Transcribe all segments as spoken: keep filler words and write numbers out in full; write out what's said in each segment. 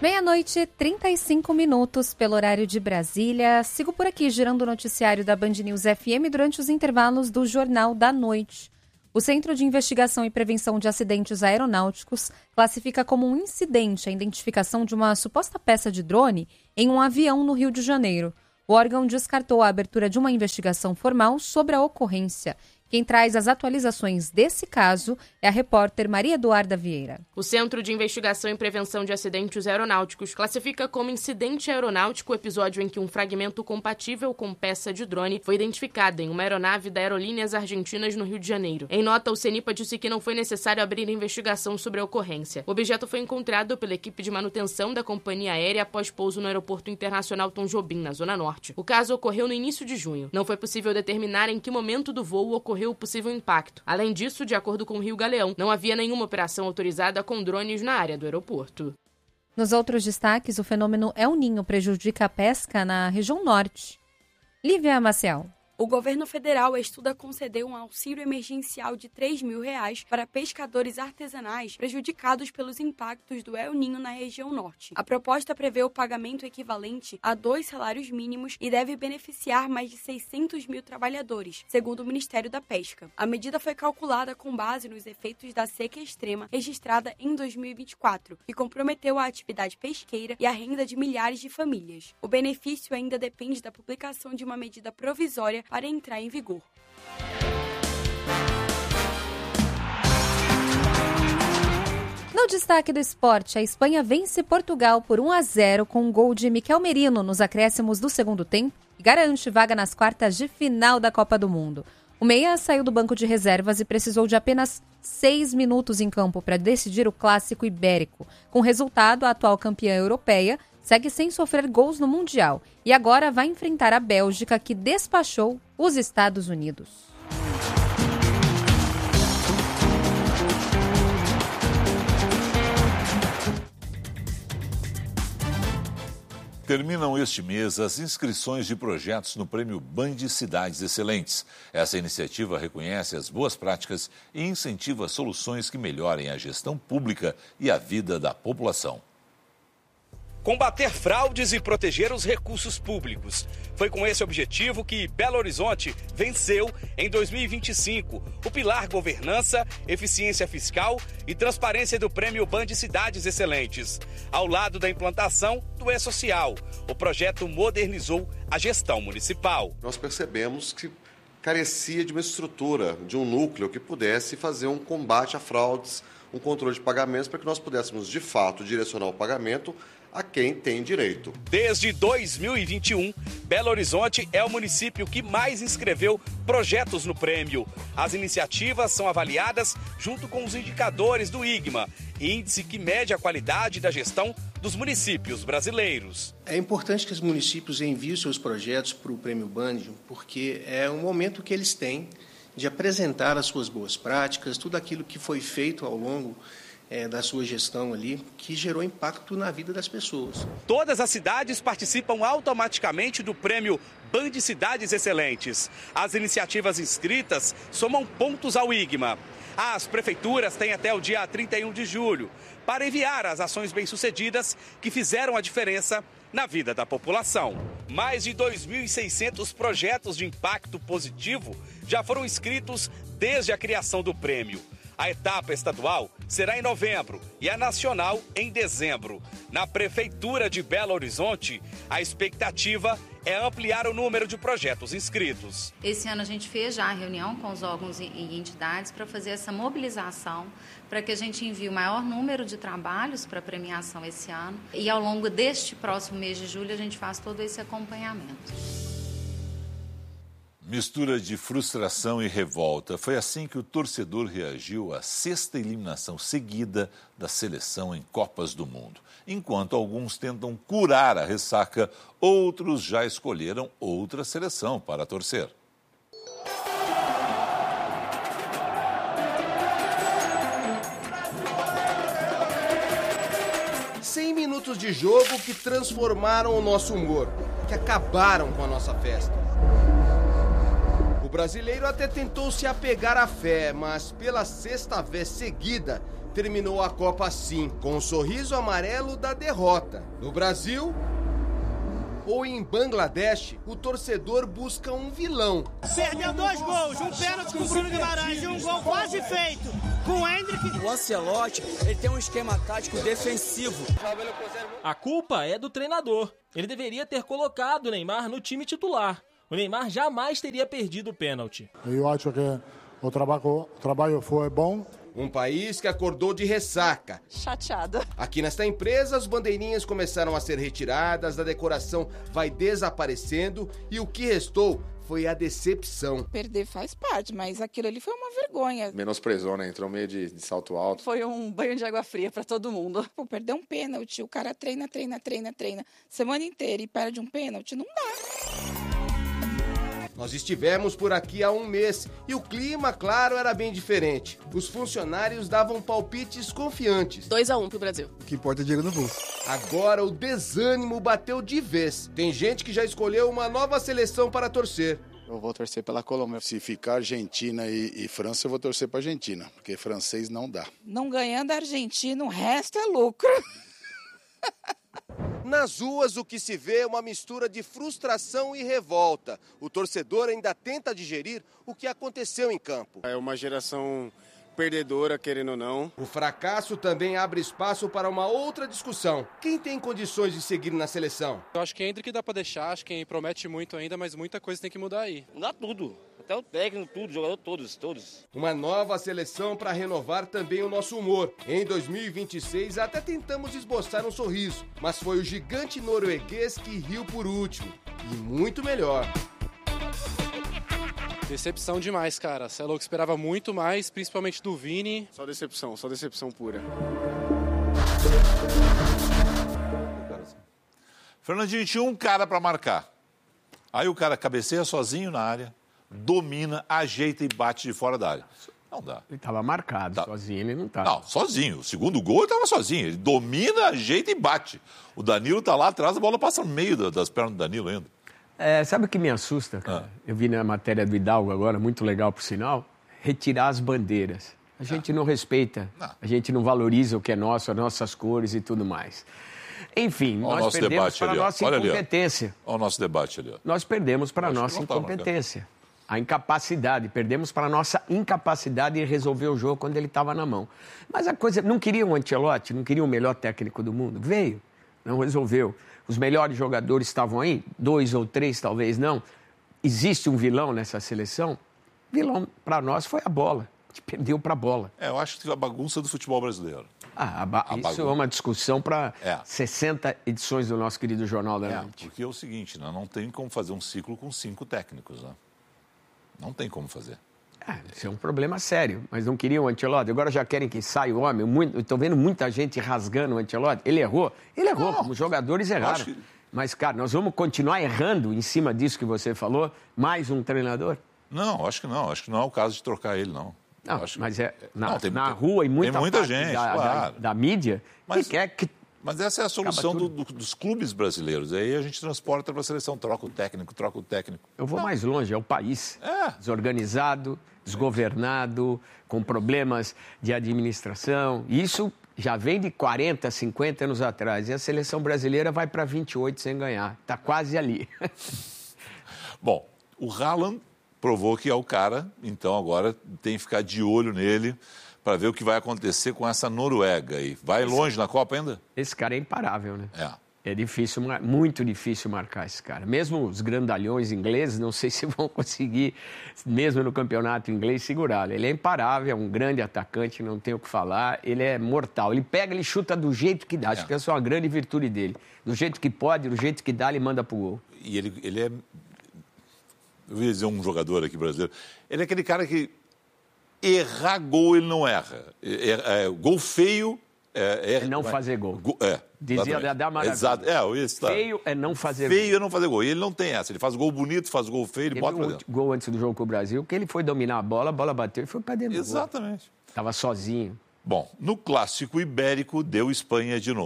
Meia-noite e trinta e cinco minutos pelo horário de Brasília. Sigo por aqui girando o noticiário da Band News F M durante os intervalos do Jornal da Noite. O Centro de Investigação e Prevenção de Acidentes Aeronáuticos classifica como um incidente a identificação de uma suposta peça de drone em um avião no Rio de Janeiro. O órgão descartou a abertura de uma investigação formal sobre a ocorrência. Quem traz as atualizações desse caso é a repórter Maria Eduarda Vieira. O Centro de Investigação e Prevenção de Acidentes Aeronáuticos classifica como incidente aeronáutico o episódio em que um fragmento compatível com peça de drone foi identificado em uma aeronave da Aerolíneas Argentinas no Rio de Janeiro. Em nota, o CENIPA disse que não foi necessário abrir investigação sobre a ocorrência. O objeto foi encontrado pela equipe de manutenção da companhia aérea após pouso no Aeroporto Internacional Tom Jobim, na Zona Norte. O caso ocorreu no início de junho. Não foi possível determinar em que momento do voo ocorreu o possível impacto. Além disso, de acordo com o Rio Galeão, não havia nenhuma operação autorizada com drones na área do aeroporto. Nos outros destaques, o fenômeno El Niño prejudica a pesca na região norte. Lívia Maciel. O governo federal estuda conceder um auxílio emergencial de três mil reais para pescadores artesanais prejudicados pelos impactos do El Niño na região norte. A proposta prevê o pagamento equivalente a dois salários mínimos e deve beneficiar mais de seiscentos mil trabalhadores, segundo o Ministério da Pesca. A medida foi calculada com base nos efeitos da seca extrema registrada em dois mil e vinte e quatro, que comprometeu a atividade pesqueira e a renda de milhares de famílias. O benefício ainda depende da publicação de uma medida provisória para entrar em vigor. No destaque do esporte, a Espanha vence Portugal por um a zero com um gol de Miquel Merino nos acréscimos do segundo tempo e garante vaga nas quartas de final da Copa do Mundo. O meia saiu do banco de reservas e precisou de apenas seis minutos em campo para decidir o clássico ibérico. Com o resultado, a atual campeã europeia segue sem sofrer gols no Mundial e agora vai enfrentar a Bélgica, que despachou os Estados Unidos. Terminam este mês as inscrições de projetos no Prêmio Band Cidades Excelentes. Essa iniciativa reconhece as boas práticas e incentiva soluções que melhorem a gestão pública e a vida da população. Combater fraudes e proteger os recursos públicos. Foi com esse objetivo que Belo Horizonte venceu, em dois mil e vinte e cinco, o pilar Governança, Eficiência Fiscal e Transparência do Prêmio Band Cidades Excelentes. Ao lado da implantação do E-Social, o projeto modernizou a gestão municipal. Nós percebemos que carecia de uma estrutura, de um núcleo que pudesse fazer um combate a fraudes, um controle de pagamentos, para que nós pudéssemos, de fato, direcionar o pagamento a quem tem direito. Desde dois mil e vinte e um, Belo Horizonte é o município que mais inscreveu projetos no prêmio. As iniciativas são avaliadas junto com os indicadores do I G M A, índice que mede a qualidade da gestão dos municípios brasileiros. É importante que os municípios enviem seus projetos para o Prêmio Band, porque é um momento que eles têm de apresentar as suas boas práticas, tudo aquilo que foi feito ao longo É, da sua gestão ali, que gerou impacto na vida das pessoas. Todas as cidades participam automaticamente do prêmio Band Cidades Excelentes. As iniciativas inscritas somam pontos ao I G M A. As prefeituras têm até o dia trinta e um de julho para enviar as ações bem-sucedidas que fizeram a diferença na vida da população. Mais de dois mil e seiscentos projetos de impacto positivo já foram inscritos desde a criação do prêmio. A etapa estadual será em novembro e a nacional em dezembro. Na Prefeitura de Belo Horizonte, a expectativa é ampliar o número de projetos inscritos. Esse ano a gente fez já a reunião com os órgãos e entidades para fazer essa mobilização, para que a gente envie o maior número de trabalhos para a premiação esse ano. E ao longo deste próximo mês de julho a gente faz todo esse acompanhamento. Mistura de frustração e revolta. Foi assim que o torcedor reagiu à sexta eliminação seguida da seleção em Copas do Mundo. Enquanto alguns tentam curar a ressaca, outros já escolheram outra seleção para torcer. cem minutos de jogo que transformaram o nosso humor, que acabaram com a nossa festa. O brasileiro até tentou se apegar à fé, mas pela sexta vez seguida, terminou a Copa assim, com o sorriso amarelo da derrota. No Brasil ou em Bangladesh, o torcedor busca um vilão. Perdeu dois gols, um pênalti com o Bruno Guimarães e um gol quase feito com o Hendrick. O Ancelotti, ele tem um esquema tático defensivo. A culpa é do treinador. Ele deveria ter colocado o Neymar no time titular. O Neymar jamais teria perdido o pênalti. Eu acho que o trabalho, o trabalho foi bom. Um país que acordou de ressaca. Chateada. Aqui nesta empresa, as bandeirinhas começaram a ser retiradas, a decoração vai desaparecendo e o que restou foi a decepção. Perder faz parte, mas aquilo ali foi uma vergonha. Menosprezou, né? Entrou meio de, de salto alto. Foi um banho de água fria pra todo mundo. Pô, perder um pênalti, o cara treina, treina, treina, treina, semana inteira e perde um pênalti, não dá. Nós estivemos por aqui há um mês e o clima, claro, era bem diferente. Os funcionários davam palpites confiantes. dois a um pro Brasil. O que importa é dinheiro no bolso. Agora o desânimo bateu de vez. Tem gente que já escolheu uma nova seleção para torcer. Eu vou torcer pela Colômbia. Se ficar Argentina e, e França, eu vou torcer para Argentina, porque francês não dá. Não ganhando a Argentina, o resto é lucro. Nas ruas, o que se vê é uma mistura de frustração e revolta. O torcedor ainda tenta digerir o que aconteceu em campo. É uma geração perdedora, querendo ou não. O fracasso também abre espaço para uma outra discussão. Quem tem condições de seguir na seleção? Eu acho que Hendrick dá para deixar, acho que promete muito ainda, mas muita coisa tem que mudar aí. Mudar tudo. Até o técnico, tudo, jogador, todos, todos. Uma nova seleção para renovar também o nosso humor. Em dois mil e vinte e seis até tentamos esboçar um sorriso, mas foi o gigante norueguês que riu por último. E muito melhor. Decepção demais, cara. Você é louco, esperava muito mais, principalmente do Vini. Só decepção, só decepção pura. Fernandinho, tinha um cara para marcar. Aí o cara cabeceia sozinho na área, domina, ajeita e bate de fora da área. Não dá. Ele estava marcado, tá. Sozinho ele não estava. Não, sozinho. O segundo gol ele estava sozinho. Ele domina, ajeita e bate. O Danilo está lá atrás, a bola passa no meio das pernas do Danilo ainda. É, sabe o que me assusta, cara? Ah. Eu vi na matéria do Hidalgo agora, muito legal por sinal, retirar as bandeiras. A gente ah. não respeita, não. A gente não valoriza o que é nosso, as nossas cores e tudo mais. Enfim, olha nós perdemos para a nossa olha incompetência. Ali, olha o nosso debate ali. Ó. Nós perdemos para a nossa incompetência. A incapacidade, perdemos para a nossa incapacidade de resolver o jogo quando ele estava na mão. Mas a coisa, não queriam o Ancelotti, não queriam o melhor técnico do mundo? Veio, não resolveu. Os melhores jogadores estavam aí, dois ou três talvez não. Existe um vilão nessa seleção? Vilão para nós foi a bola. A gente perdeu para a bola. É, eu acho que a bagunça do futebol brasileiro. Ah, a ba... a isso bagunça. É uma discussão para é. sessenta edições do nosso querido Jornal da é, Noite. Porque é o seguinte, né? Não tem como fazer um ciclo com cinco técnicos, né? Não tem como fazer. É, isso é um problema sério, mas não queriam o Ancelotti. Agora já querem que saia o homem. Muito... Estou vendo muita gente rasgando o Ancelotti. Ele errou? Ele errou, não, como os jogadores erraram. Que... Mas, cara, nós vamos continuar errando em cima disso que você falou? Mais um treinador? Não, acho que não. Acho que não é o caso de trocar ele, não. Não, acho mas é na, não, tem, na tem, rua e muita, tem muita parte gente, da, claro. da, da mídia mas, que quer que... Mas essa é a solução do, do, dos clubes brasileiros. Aí a gente transporta para a seleção, troca o técnico, troca o técnico. Eu vou não. mais longe, é o país. É. Desorganizado, desgovernado, com problemas de administração. Isso já vem de quarenta, cinquenta anos atrás. E a seleção brasileira vai para vinte e oito sem ganhar. Está quase ali. Bom, o Haaland provou que é o cara, então agora tem que ficar de olho nele para ver o que vai acontecer com essa Noruega. E vai esse, longe na Copa ainda? Esse cara é imparável, né? É. É difícil, muito difícil marcar esse cara. Mesmo os grandalhões ingleses, não sei se vão conseguir, mesmo no campeonato inglês, segurá-lo. Ele é imparável, é um grande atacante, não tem o que falar. Ele é mortal. Ele pega, ele chuta do jeito que dá. É. Acho que essa é uma grande virtude dele. Do jeito que pode, do jeito que dá, ele manda pro gol. E ele, ele é... Eu ia dizer um jogador aqui brasileiro. Ele é aquele cara que errar gol, ele não erra. É, é, gol feio... É, é não fazer gol. Go, é, Dizia da, da maravilha. Exato. É, eu ia citar. Feio é não fazer feio gol. Feio é não fazer gol. E ele não tem essa. Ele faz gol bonito, faz gol feio, ele, ele bota pra dentro. Gol antes do jogo com o Brasil, que ele foi dominar a bola, a bola bateu e foi pra dentro Exatamente. do gol. Tava sozinho. Bom, no clássico ibérico deu Espanha de novo.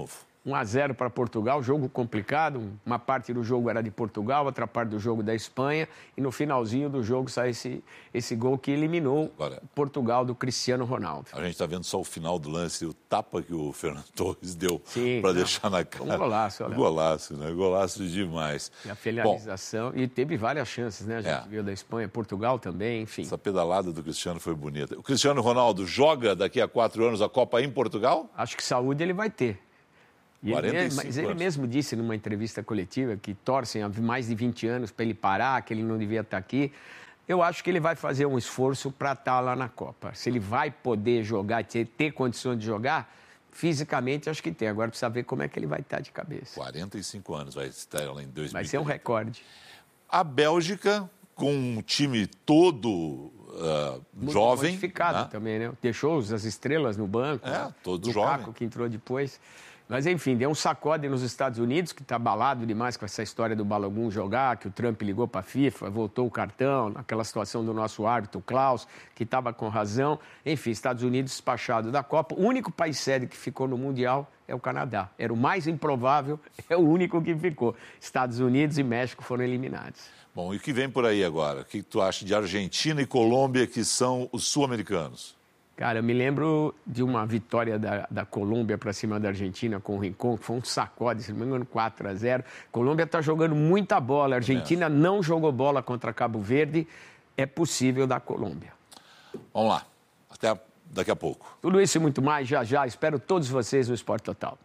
um a zero para Portugal, jogo complicado, uma parte do jogo era de Portugal, outra parte do jogo da Espanha, e no finalzinho do jogo sai esse, esse gol que eliminou Agora, Portugal do Cristiano Ronaldo. A gente está vendo só o final do lance, o tapa que o Fernando Torres deu para deixar na cara. Um golaço, olha. Um golaço, né? Golaço demais. E a finalização, Bom, e teve várias chances, né? A gente é. viu da Espanha, Portugal também, enfim. Essa pedalada do Cristiano foi bonita. O Cristiano Ronaldo joga daqui a quatro anos a Copa em Portugal? Acho que saúde ele vai ter. E ele, mas ele mesmo disse numa entrevista coletiva que torcem há mais de vinte anos para ele parar, que ele não devia estar aqui. Eu acho que ele vai fazer um esforço para estar lá na Copa. Se ele vai poder jogar, ter, ter condições de jogar, fisicamente acho que tem. Agora precisa ver como é que ele vai estar de cabeça. quarenta e cinco anos, vai estar lá em dois mil e trinta. Vai ser um recorde. A Bélgica, com um time todo uh, jovem. Modificado, né? Também, né? Deixou as estrelas no banco. É, né? todo Lukaku, jovem. Que entrou depois. Mas, enfim, deu um sacode nos Estados Unidos, que está abalado demais com essa história do Balogun jogar, que o Trump ligou para a FIFA, voltou o cartão, naquela situação do nosso árbitro, Klaus, que estava com razão. Enfim, Estados Unidos despachado da Copa. O único país sede que ficou no Mundial é o Canadá. Era o mais improvável, é o único que ficou. Estados Unidos e México foram eliminados. Bom, e o que vem por aí agora? O que tu acha de Argentina e Colômbia, que são os sul-americanos? Cara, eu me lembro de uma vitória da, da Colômbia para cima da Argentina com o Rincón, que foi um sacode, se não me engano, quatro a zero. Colômbia está jogando muita bola. A Argentina é. não jogou bola contra Cabo Verde. É possível da Colômbia. Vamos lá. Até daqui a pouco. Tudo isso e muito mais, já já. Espero todos vocês no Esporte Total.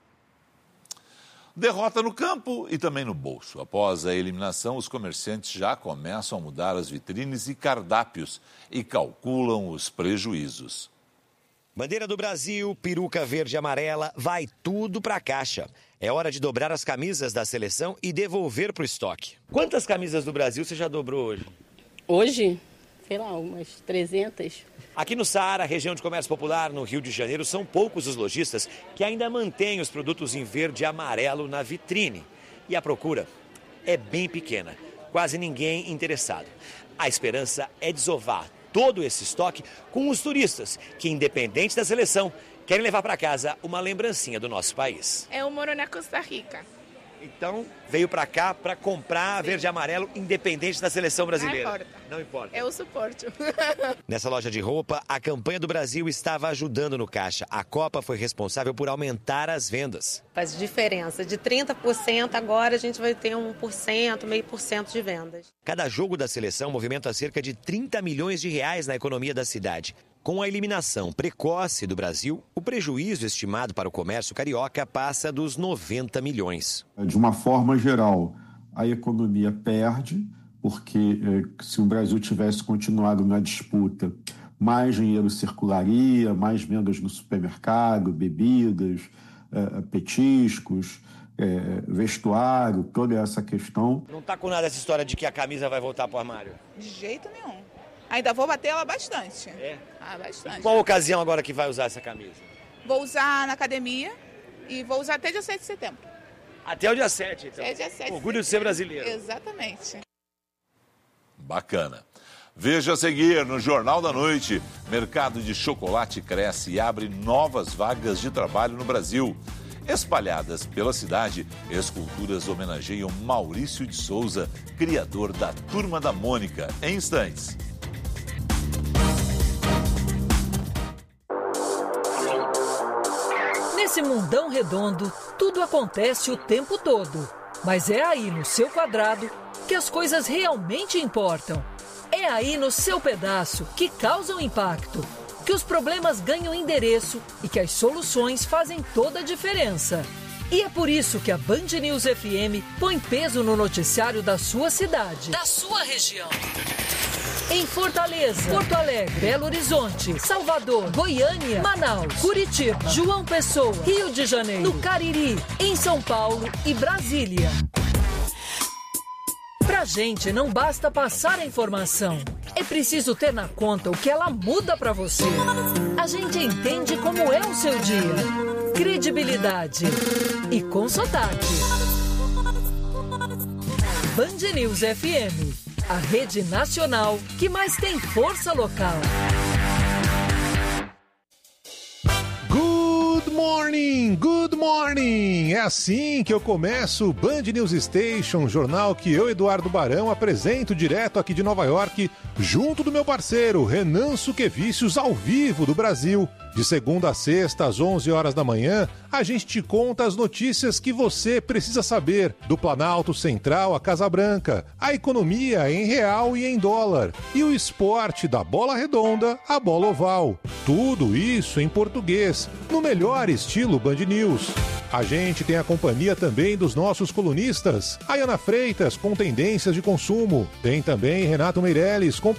Derrota no campo e também no bolso. Após a eliminação, os comerciantes já começam a mudar as vitrines e cardápios e calculam os prejuízos. Bandeira do Brasil, peruca verde e amarela, vai tudo para a caixa. É hora de dobrar as camisas da seleção e devolver para o estoque. Quantas camisas do Brasil você já dobrou hoje? Hoje? Sei lá, umas trezentas. Aqui no Saara, região de comércio popular, no Rio de Janeiro, são poucos os lojistas que ainda mantêm os produtos em verde e amarelo na vitrine. E a procura é bem pequena, quase ninguém interessado. A esperança é desovar todo esse estoque com os turistas, que, independente da seleção, querem levar para casa uma lembrancinha do nosso país. Eu moro na Costa Rica. Então, veio para cá para comprar verde e amarelo, independente da seleção brasileira. Não importa. Não importa. Eu suporto. Nessa loja de roupa, a campanha do Brasil estava ajudando no caixa. A Copa foi responsável por aumentar as vendas. Faz diferença. De trinta por cento, agora a gente vai ter um por cento, meio por cento de vendas. Cada jogo da seleção movimenta cerca de trinta milhões de reais na economia da cidade. Com a eliminação precoce do Brasil, o prejuízo estimado para o comércio carioca passa dos noventa milhões. De uma forma geral, a economia perde, porque eh, se o Brasil tivesse continuado na disputa, mais dinheiro circularia, mais vendas no supermercado, bebidas, eh, petiscos, eh, vestuário, toda essa questão. Não está com nada essa história de que a camisa vai voltar para o armário? De jeito nenhum. Ainda vou bater ela bastante. É? Ah, bastante. Qual ocasião agora que vai usar essa camisa? Vou usar na academia e vou usar até dia sete de setembro. Até o dia sete, então? Até dia sete. Orgulho de ser brasileiro. Exatamente. Bacana. Veja a seguir no Jornal da Noite. Mercado de chocolate cresce e abre novas vagas de trabalho no Brasil. Espalhadas pela cidade, esculturas homenageiam Maurício de Souza, criador da Turma da Mônica. Em instantes. Nesse mundão redondo, tudo acontece o tempo todo. Mas é aí no seu quadrado que as coisas realmente importam. É aí no seu pedaço que causam impacto, que os problemas ganham endereço e que as soluções fazem toda a diferença. E é por isso que a Band News F M põe peso no noticiário da sua cidade, da sua região. Em Fortaleza, Porto Alegre, Belo Horizonte, Salvador, Goiânia, Manaus, Curitiba, João Pessoa, Rio de Janeiro, no Cariri, em São Paulo e Brasília. Pra gente não basta passar a informação, é preciso ter na conta o que ela muda pra você. A gente entende como é o seu dia. Credibilidade e com sotaque. Band News F M, a rede nacional que mais tem força local. Good morning, good morning. morning! É assim que eu começo o Band News Station, jornal que eu, Eduardo Barão, apresento direto aqui de Nova York, junto do meu parceiro Renan Suquevicius, ao vivo do Brasil. De segunda a sexta, às onze horas da manhã, a gente te conta as notícias que você precisa saber do Planalto Central à Casa Branca, a economia em real e em dólar, e o esporte da bola redonda à bola oval. Tudo isso em português, no melhor estilo Band News. A gente tem a companhia também dos nossos colunistas, Ayana Freitas, com tendências de consumo. Tem também Renato Meirelles, com